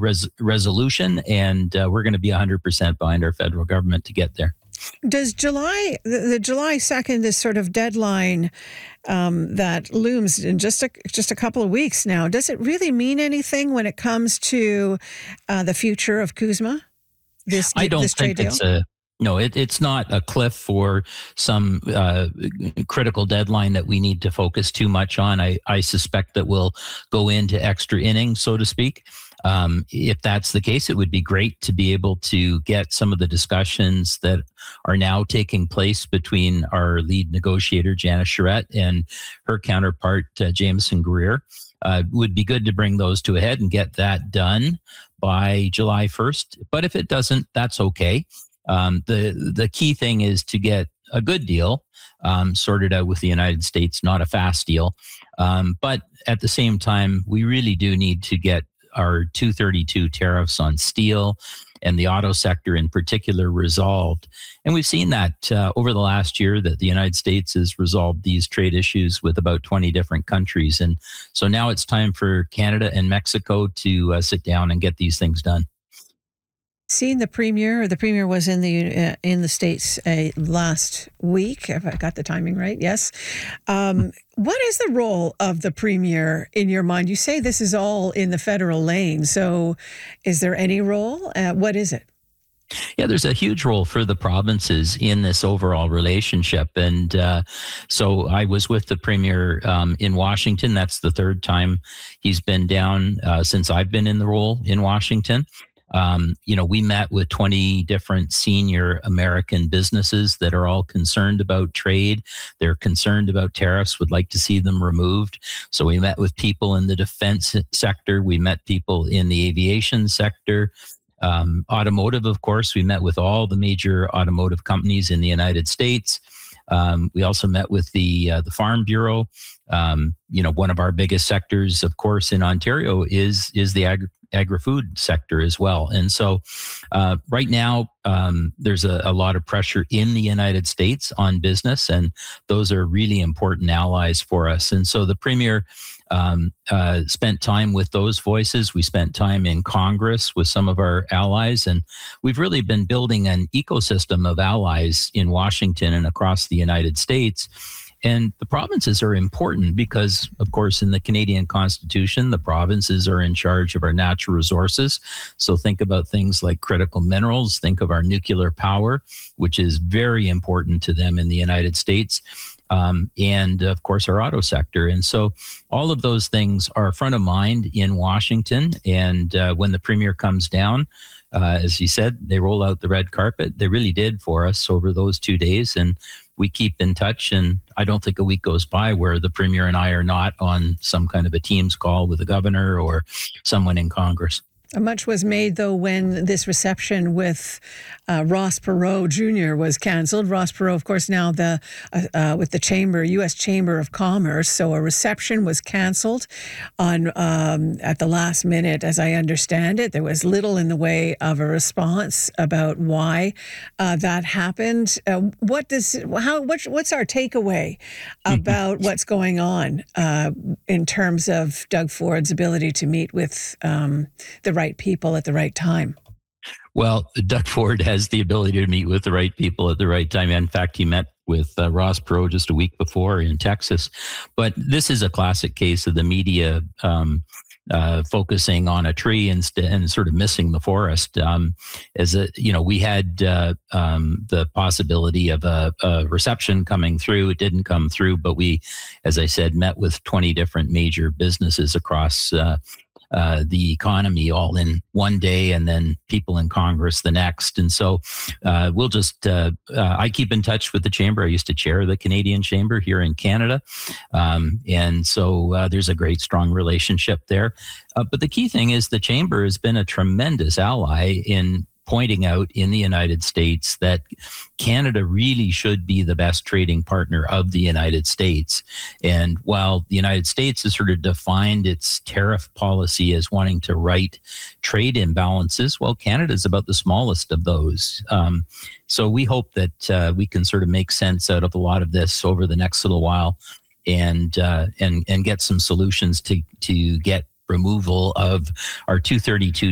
resolution, and we're going to be 100% behind our federal government to get there. Does the July 2nd, this sort of deadline that looms in just a couple of weeks now, does it really mean anything when it comes to the future of CUSMA? I don't think it's not a cliff or some critical deadline that we need to focus too much on. I suspect that we'll go into extra innings, so to speak. If that's the case, it would be great to be able to get some of the discussions that are now taking place between our lead negotiator, Janice Charette, and her counterpart, Jameson Greer. Would be good to bring those to a head and get that done by July 1st. But if it doesn't, that's okay. The key thing is to get a good deal sorted out with the United States, not a fast deal. But at the same time, we really do need to get our 232 tariffs on steel and the auto sector in particular resolved. And we've seen that over the last year that the United States has resolved these trade issues with about 20 different countries. And so now it's time for Canada and Mexico to sit down and get these things done. Seen the premier. The premier was in the States last week. Have I got the timing right? Yes. What is the role of the premier in your mind? You say this is all in the federal lane. So is there any role? What is it? Yeah, there's a huge role for the provinces in this overall relationship. And so I was with the premier in Washington. That's the third time he's been down since I've been in the role in Washington. We met with 20 different senior American businesses that are all concerned about trade. They're concerned about tariffs, would like to see them removed. So we met with people in the defense sector. We met people in the aviation sector. Automotive, of course, we met with all the major automotive companies in the United States. We also met with the Farm Bureau. One of our biggest sectors, of course, in Ontario is the agri-food sector as well. And so right now, there's a lot of pressure in the United States on business, and those are really important allies for us. And so the premier spent time with those voices. We spent time in Congress with some of our allies, and we've really been building an ecosystem of allies in Washington and across the United States. And the provinces are important because, of course, in the Canadian Constitution, the provinces are in charge of our natural resources. So think about things like critical minerals, think of our nuclear power, which is very important to them in the United States. And of course, our auto sector. And so all of those things are front of mind in Washington. And when the premier comes down, as he said, they roll out the red carpet. They really did for us over those 2 days. And we keep in touch. And I don't think a week goes by where the premier and I are not on some kind of a Teams call with the governor or someone in Congress. Much was made, though, when this reception with Ross Perot Jr. was canceled. Ross Perot, of course, now with the U.S. Chamber of Commerce. So a reception was canceled at the last minute, as I understand it. There was little in the way of a response about why that happened. What's our takeaway about what's going on in terms of Doug Ford's ability to meet with the right people at the right time? Well, Doug Ford has the ability to meet with the right people at the right time. In fact, he met with Ross Perot just a week before in Texas. But this is a classic case of the media focusing on a tree and sort of missing the forest. We had the possibility of a reception coming through. It didn't come through, but we, as I said, met with 20 different major businesses across the economy all in one day, and then people in Congress the next. And so we'll just, I keep in touch with the Chamber. I used to chair the Canadian Chamber here in Canada. And so there's a great, strong relationship there. But the key thing is the Chamber has been a tremendous ally in pointing out in the United States that Canada really should be the best trading partner of the United States. And while the United States has sort of defined its tariff policy as wanting to right trade imbalances, well, Canada is about the smallest of those. So we hope that we can sort of make sense out of a lot of this over the next little while and get some solutions to get removal of our 232